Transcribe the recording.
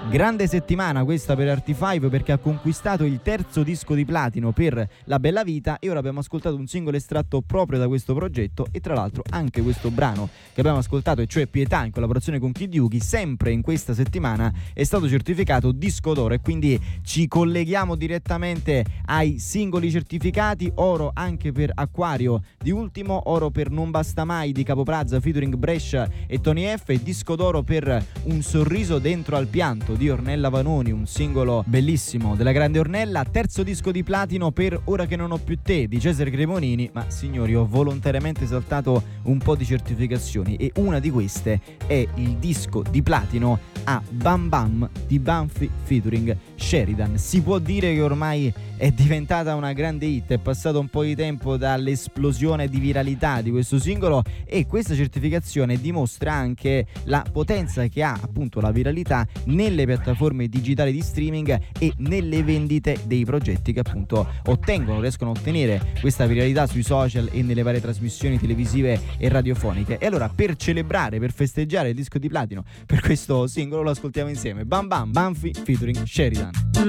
Grande settimana questa per Arty5, perché ha conquistato il terzo disco di platino per La Bella Vita, e ora abbiamo ascoltato un singolo estratto proprio da questo progetto, e tra l'altro anche questo brano che abbiamo ascoltato, e cioè Pietà, in collaborazione con Kid Yugi, sempre in questa settimana è stato certificato disco d'oro, e quindi ci colleghiamo direttamente ai singoli certificati. Oro anche per Acquario di Ultimo, oro per Non Basta Mai di Capoplaza featuring Brescia e Tony F, e disco d'oro per Un sorriso dentro al pianto di Ornella Vanoni, un singolo bellissimo della grande Ornella. Terzo disco di platino per Ora che non ho più te di Cesare Cremonini. Ma signori, ho volontariamente saltato un po' di certificazioni, e una di queste è il disco di platino a Bam Bam di Banfi featuring Sheridan. Si può dire che ormai è diventata una grande hit, è passato un po' di tempo dall'esplosione di viralità di questo singolo, e questa certificazione dimostra anche la potenza che ha appunto la viralità nelle piattaforme digitali di streaming e nelle vendite dei progetti che appunto riescono a ottenere questa viralità sui social e nelle varie trasmissioni televisive e radiofoniche. E allora, per celebrare, per festeggiare il disco di platino per questo singolo, lo ascoltiamo insieme: Bam Bam, Banfi featuring Sheridan.